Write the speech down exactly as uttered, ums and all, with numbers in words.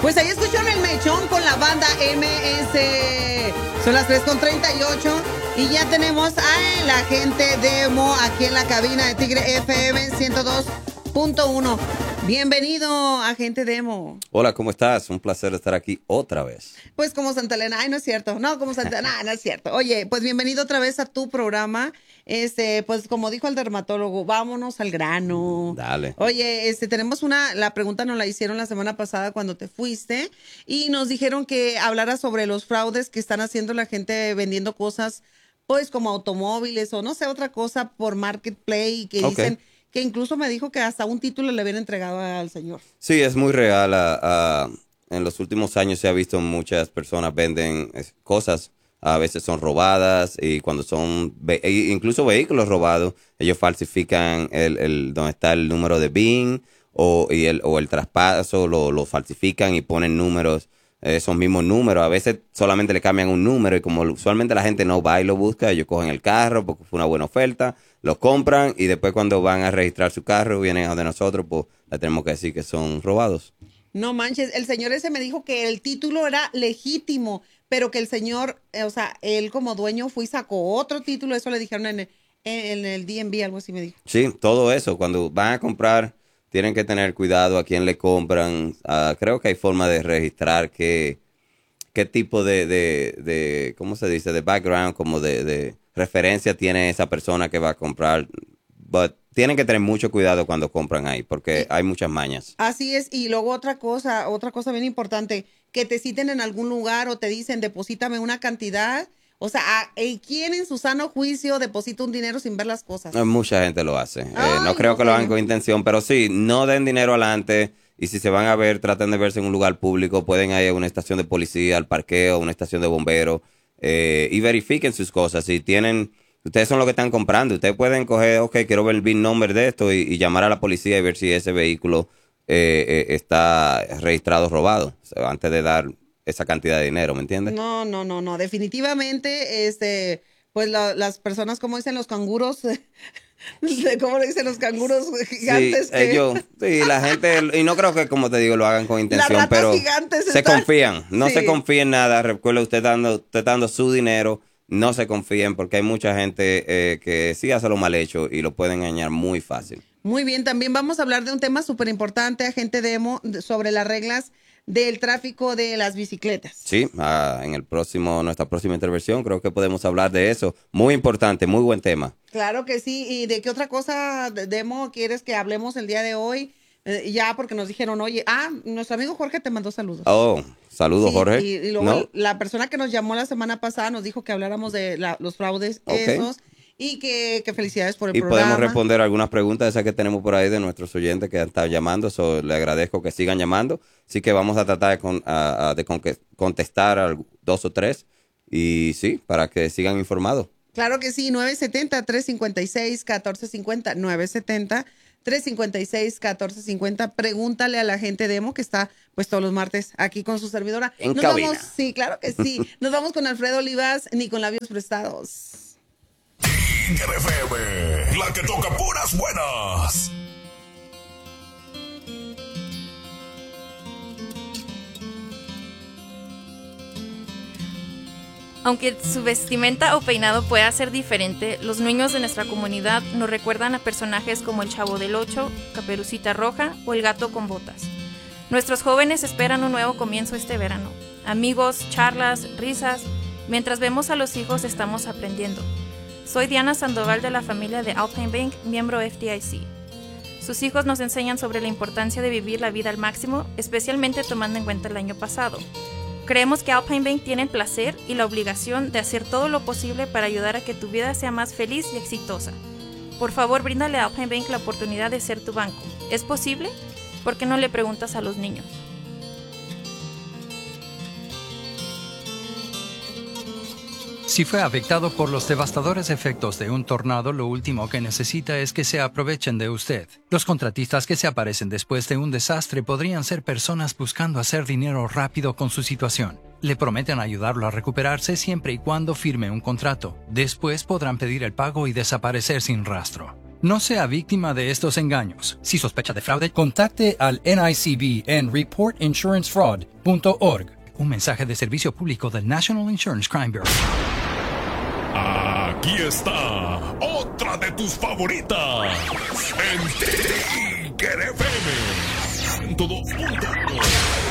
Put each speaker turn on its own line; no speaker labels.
Pues ahí escucharon el mechón con la banda M S. Son las tres con treinta y ocho y ya tenemos a la gente demo aquí en la cabina de Tigre F M ciento dos punto uno. Bienvenido, agente demo.
Hola, ¿cómo estás? Un placer estar aquí otra vez.
Pues como Santa Elena, ay, no es cierto, no, como Santa Elena, no, no es cierto. Oye, pues bienvenido otra vez a tu programa. Este, pues como dijo el dermatólogo, vámonos al grano.
Dale.
Oye, este, tenemos una, la pregunta nos la hicieron la semana pasada cuando te fuiste y nos dijeron que hablara sobre los fraudes que están haciendo la gente vendiendo cosas, pues como automóviles o no sé, otra cosa por Marketplace y que
Okay.
dicen que incluso me dijo que hasta un título le habían entregado al señor.
Sí, es muy real. Uh, uh, en los últimos años se ha visto muchas personas venden cosas, a veces son robadas y cuando son ve incluso vehículos robados, ellos falsifican el, el donde está el número de B I N o, y el, o el traspaso, lo, lo falsifican y ponen números, esos mismos números. A veces solamente le cambian un número y como usualmente la gente no va y lo busca, ellos cogen el carro porque fue una buena oferta, lo compran y después cuando van a registrar su carro, vienen a de nosotros, pues le tenemos que decir que son robados.
No manches, el señor ese me dijo que el título era legítimo, pero que el señor, o sea, él como dueño fue y sacó otro título, eso le dijeron en el, en el D M V, algo así me dijo.
Sí, todo eso. Cuando van a comprar, tienen que tener cuidado a quién le compran. Uh, creo que hay forma de registrar qué, qué tipo de, de, de, ¿cómo se dice? De background, como de, de referencia tiene esa persona que va a comprar. But tienen que tener mucho cuidado cuando compran ahí, porque hay muchas mañas.
Así es, y luego otra cosa, otra cosa bien importante, que te citen en algún lugar o te dicen, deposítame una cantidad. O sea, ¿quién en su sano juicio deposita un dinero sin ver las cosas?
Mucha gente lo hace.
Ay,
eh, no creo
no,
que lo hagan
bueno.
con intención, pero sí, no den dinero adelante. Y si se van a ver, traten de verse en un lugar público. Pueden ir a una estación de policía, al parqueo, una estación de bomberos. Eh, y verifiquen sus cosas. Si tienen... Ustedes son los que están comprando. Ustedes pueden coger, ok, quiero ver el V I N number de esto y, y llamar a la policía y ver si ese vehículo eh, eh, está registrado robado. O sea, antes de dar esa cantidad de dinero, ¿me entiendes?
No, no, no, no. Definitivamente, este, pues la, las personas, como dicen los canguros, ¿cómo le dicen los canguros gigantes?
Sí,
que...
ellos, sí, la gente, y no creo que, como te digo, lo hagan con intención,
Las ratas
pero
gigantes
se
están...
confían. No
Sí.
se confíen en nada. Recuerda, usted dando, usted dando su dinero. No se confíen porque hay mucha gente eh, que sí hace lo mal hecho y lo pueden engañar muy fácil.
Muy bien, también vamos a hablar de un tema súper importante, agente Demo, sobre las reglas del tráfico de las bicicletas.
Sí, uh, en el próximo, nuestra próxima intervención creo que podemos hablar de eso. Muy importante, muy buen tema.
Claro que sí. ¿Y de qué otra cosa, Demo, quieres que hablemos el día de hoy? Eh, ya, porque nos dijeron, oye, ah, nuestro amigo Jorge te mandó saludos.
Oh, saludos,
Sí,
Jorge.
Y, y luego
¿No?
la persona que nos llamó la semana pasada nos dijo que habláramos de la, los fraudes
Okay.
esos y que, que felicidades por el
Y
programa.
podemos responder algunas preguntas esas que tenemos por ahí de nuestros oyentes que han estado llamando. So, le agradezco que sigan llamando. Así que vamos a tratar de, con, a, a, de con, contestar a dos o tres. Y sí, para que sigan informados.
Claro que sí, nueve siete cero, tres cinco seis, uno cuatro cinco cero, nueve siete cero, tres cinco seis, uno cuatro cinco cero. Pregúntale a la gente Demo que está pues todos los martes aquí con su servidora.
En
Nos
cabina.
vamos, sí, claro que sí. Nos vamos con Alfredo Olivas, ni con labios prestados.
Tigre F M, la que toca puras buenas.
Aunque su vestimenta o peinado pueda ser diferente, los niños de nuestra comunidad nos recuerdan a personajes como el Chavo del Ocho, Caperucita Roja o el Gato con Botas. Nuestros jóvenes esperan un nuevo comienzo este verano. Amigos, charlas, risas. Mientras vemos a los hijos estamos aprendiendo. Soy Diana Sandoval de la familia de Alpine Bank, miembro F D I C. Sus hijos nos enseñan sobre la importancia de vivir la vida al máximo, especialmente tomando en cuenta el año pasado. Creemos que Alpine Bank tiene el placer y la obligación de hacer todo lo posible para ayudar a que tu vida sea más feliz y exitosa. Por favor, bríndale a Alpine Bank la oportunidad de ser tu banco. ¿Es posible? ¿Por qué no le preguntas a los niños?
Si fue afectado por los devastadores efectos de un tornado, lo último que necesita es que se aprovechen de usted. Los contratistas que se aparecen después de un desastre podrían ser personas buscando hacer dinero rápido con su situación. Le prometen ayudarlo a recuperarse siempre y cuando firme un contrato. Después podrán pedir el pago y desaparecer sin rastro. No sea víctima de estos engaños. Si sospecha de fraude, contacte al N I C B en report insurance fraud punto org. Un mensaje de servicio público del National Insurance Crime Bureau.
Aquí está otra de tus favoritas. En Tigre F M ciento dos punto uno.